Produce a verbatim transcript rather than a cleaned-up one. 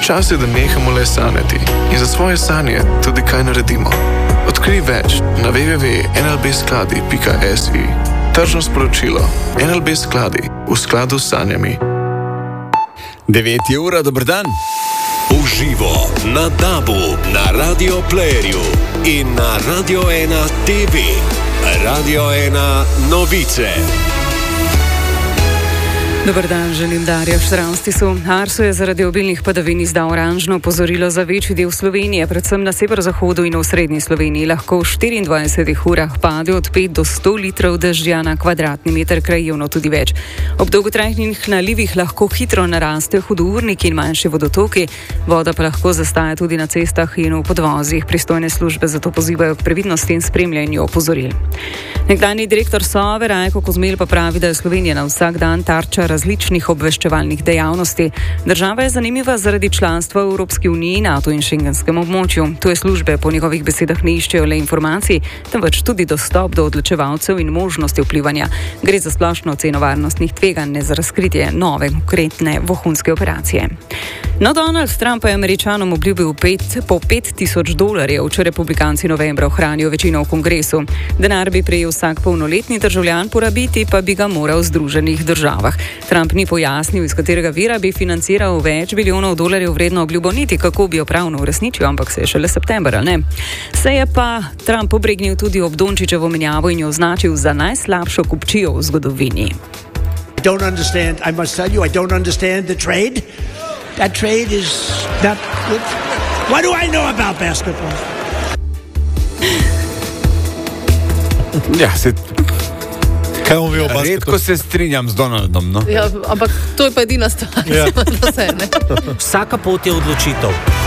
Čas je, da nehamo le sanjati in za svoje sanje tudi kaj naredimo. Odkrij več na w w w pika n l b skladi pika s i. Tržno sporočilo. N L B skladi v skladu s sanjami. devet je ura, dober dan. Uživo na DAB-u, na Radio Playerju in na Radio ena T V. Radio ena novice. Dobar dan, želim Darja Štravstisu. Arso je zaradi obilnih padavin izdal oranžno opozorilo za večji del Slovenije, predvsem na severozahodu in v srednji Sloveniji. Lahko v štiriindvajsetih urah pade od pet do sto litrov dežja na kvadratni meter, krajevno tudi več. Ob dolgotrajnih nalivih lahko hitro narastejo hudourniki in manjši vodotoki, voda pa lahko zastaja tudi na cestah in v podvozih. Pristojne službe zato pozivajo k previdnosti in spremljanju opozoril. Nekdanji direktor Sove Rajko Kozmelj pa pravi, da je Slovenija na vsak dan tarča različnih obveščevalnih dejavnosti. Država je zanimiva zaradi članstva v Evropski uniji, NATO in šengenskem območju. Tuje službe po njegovih besedah ne iščejo le informacij, temveč tudi dostop do odločevalcev in možnosti vplivanja. Gre za splošno oceno varnostnih tveganj, ne za razkritje nove, konkretne vohunske operacije. No, Donald Trump je Američanom obljubil pet, po pet tisoč dolarjev, če republikanci novembra ohranijo večino v kongresu. Denar bi prejel vsak polnoletni državljan, porabiti pa bi ga moral v Združenih državah. Trump ni pojasnil, iz katerega vira bi financiral več bilijonov dolarjev vredno obljubo, niti kako bi jo pravno uresničil, ampak se je šele septembra, ne. Se je pa Trump obregnil tudi ob Dončićevo menjavo in jo označil za najslabšo kupčijo v zgodovini. I don't understand, I must tell you, I don't understand the trade. That trade is not... What do I know about basketball? Ja, se... Kaj on ve o basketbalu? Redko se strinjam z Donaldom, no. Ja, ampak to je pa edina stvar, Ja. da se ne. Vsaka pot je odločitev.